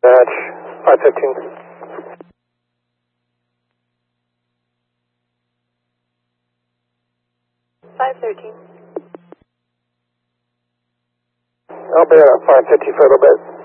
Match 515. 513. I'll be at 550 for a little bit.